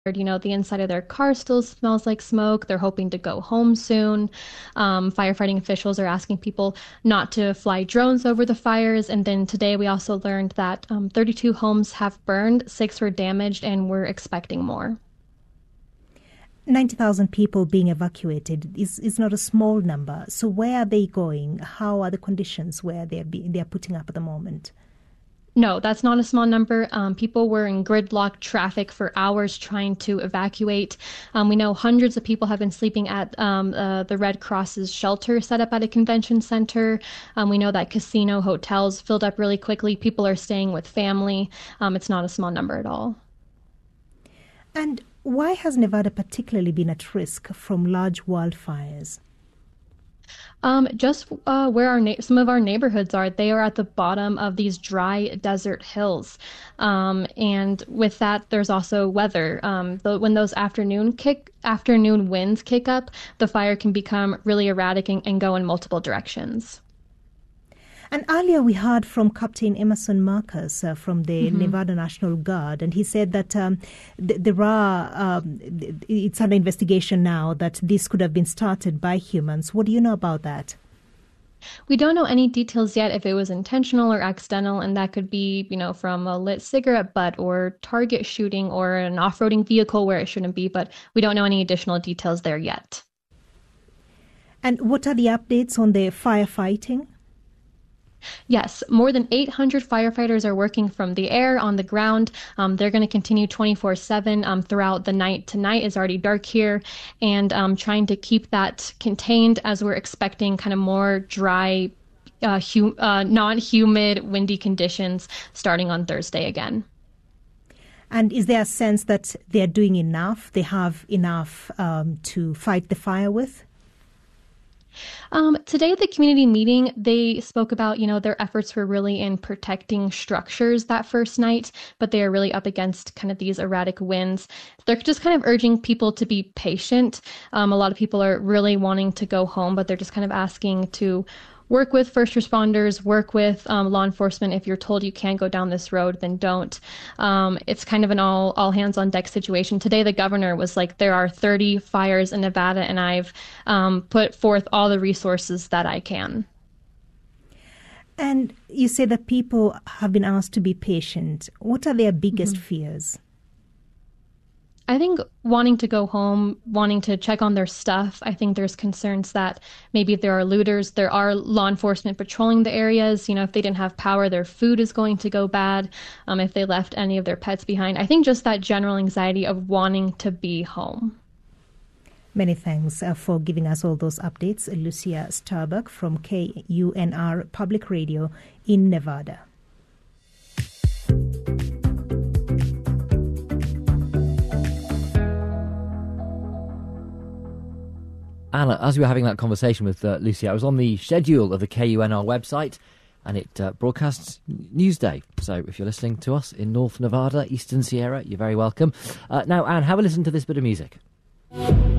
You know, the inside of their car still smells like smoke. They're hoping to go home soon. Firefighting officials are asking people not to fly drones over the fires. And then today we also learned that 32 homes have burned, 6 were damaged, and we're expecting more. 90,000 people being evacuated is not a small number. So where are they going? How are the conditions where they're putting up at the moment? No, that's not a small number. People were in gridlock traffic for hours trying to evacuate. We know hundreds of people have been sleeping at the Red Cross's shelter set up at a convention center. We know that casino hotels filled up really quickly. People are staying with family. It's not a small number at all. And why has Nevada particularly been at risk from large wildfires? Just where some of our neighborhoods are, they are at the bottom of these dry desert hills. And with that, there's also weather. When those afternoon winds kick up, the fire can become really erratic and go in multiple directions. And earlier we heard from Captain Emerson Marcus from the Nevada National Guard, and he said that it's under investigation now that this could have been started by humans. What do you know about that? We don't know any details yet if it was intentional or accidental, and that could be, from a lit cigarette butt or target shooting or an off-roading vehicle where it shouldn't be, but we don't know any additional details there yet. And what are the updates on the firefighting? Yes, more than 800 firefighters are working from the air, on the ground. They're going to continue 24/7 throughout the night. Tonight is already dark here, and trying to keep that contained as we're expecting kind of more dry, non-humid, windy conditions starting on Thursday again. And is there a sense that they're doing enough? They have enough to fight the fire with? Today at the community meeting, they spoke about, their efforts were really in protecting structures that first night, but they are really up against kind of these erratic winds. They're just kind of urging people to be patient. A lot of people are really wanting to go home, but they're just kind of asking to work with first responders, work with law enforcement. If you're told you can't go down this road, then don't. It's kind of an all hands on deck situation. Today, the governor was like, there are 30 fires in Nevada, and I've put forth all the resources that I can. And you say that people have been asked to be patient. What are their biggest fears? I think wanting to go home, wanting to check on their stuff. I think there's concerns that maybe there are looters, there are law enforcement patrolling the areas. If they didn't have power, their food is going to go bad. If they left any of their pets behind. I think just that general anxiety of wanting to be home. Many thanks for giving us all those updates. Lucia Starbuck from KUNR Public Radio in Nevada. Anna, as we were having that conversation with Lucia, I was on the schedule of the KUNR website, and it broadcasts Newsday. So if you're listening to us in North Nevada, Eastern Sierra, you're very welcome. Now, Anne, have a listen to this bit of music.